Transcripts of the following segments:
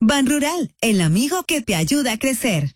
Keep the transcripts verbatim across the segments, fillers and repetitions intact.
Ban Rural, el amigo que te ayuda a crecer.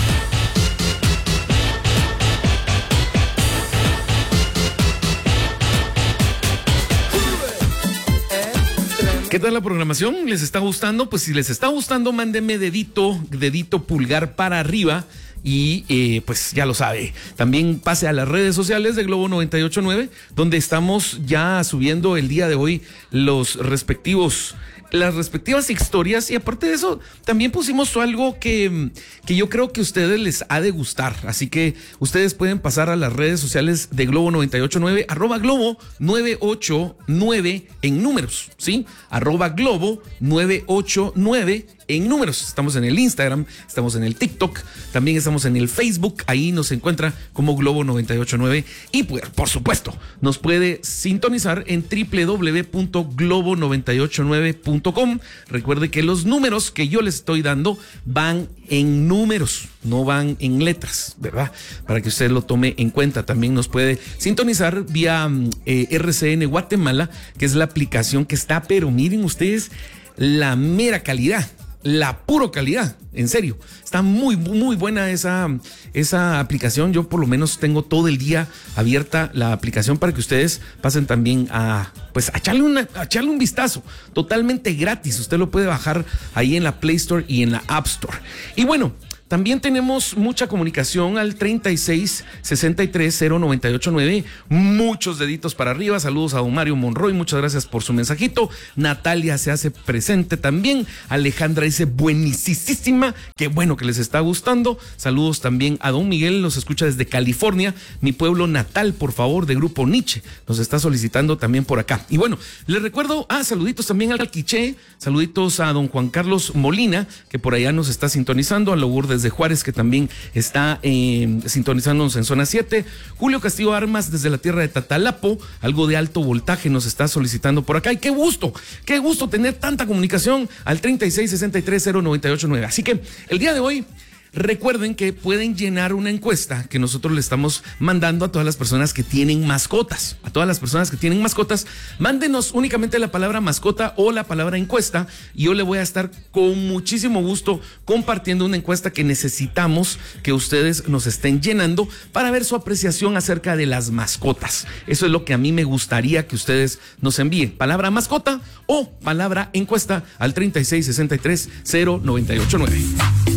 ¿Qué tal la programación? ¿Les está gustando? Pues si les está gustando, mándenme dedito, dedito pulgar para arriba. Y eh, pues ya lo sabe, también pase a las redes sociales de Globo noventa y ocho punto nueve, donde estamos ya subiendo el día de hoy los respectivos, las respectivas historias, y aparte de eso, también pusimos algo que, que yo creo que a ustedes les ha de gustar, así que ustedes pueden pasar a las redes sociales de Globo noventa y ocho punto nueve, arroba Globo noventa y ocho punto nueve en números, ¿sí? Arroba Globo noventa y ocho punto nueve en números. Estamos en el Instagram, estamos en el TikTok, también estamos en el Facebook, ahí nos encuentra como Globo noventa y ocho punto nueve, y pues, por supuesto, nos puede sintonizar en doble u doble u doble u punto globo noventa y ocho nueve punto com. Recuerde que los números que yo les estoy dando van en números, no van en letras, ¿verdad? Para que usted lo tome en cuenta. También nos puede sintonizar vía eh, R C N Guatemala, que es la aplicación que está, pero miren ustedes, la mera calidad. La puro calidad, en serio. Está muy, muy buena esa, esa aplicación. Yo por lo menos tengo todo el día abierta la aplicación para que ustedes pasen también a, pues, a echarle, una, a echarle un vistazo. Totalmente gratis. Usted lo puede bajar ahí en la Play Store y en la App Store. Y bueno, también tenemos mucha comunicación al treinta y seis, sesenta y tres, cero noventa y ocho nueve. Muchos deditos para arriba. Saludos a don Mario Monroy. Muchas gracias por su mensajito. Natalia se hace presente también. Alejandra dice buenísima. Qué bueno que les está gustando. Saludos también a don Miguel. Nos escucha desde California, mi pueblo natal, por favor, de Grupo Nietzsche. Nos está solicitando también por acá. Y bueno, les recuerdo, ah, saluditos también al Quiché. Saluditos a don Juan Carlos Molina, que por allá nos está sintonizando. A Lourdes de Juárez, que también está eh, sintonizándonos en zona siete. Julio Castillo Armas desde la tierra de Tatalapo, algo de alto voltaje nos está solicitando por acá, y qué gusto, qué gusto tener tanta comunicación al treinta y seis, sesenta y tres, cero noventa y ocho nueve. Así que el día de hoy, recuerden que pueden llenar una encuesta que nosotros le estamos mandando a todas las personas que tienen mascotas. A todas las personas que tienen mascotas, mándenos únicamente la palabra mascota o la palabra encuesta, y yo le voy a estar con muchísimo gusto compartiendo una encuesta que necesitamos que ustedes nos estén llenando para ver su apreciación acerca de las mascotas. Eso es lo que a mí me gustaría que ustedes nos envíen. Palabra mascota o palabra encuesta al treinta y seis, sesenta y tres, cero noventa y ocho nueve.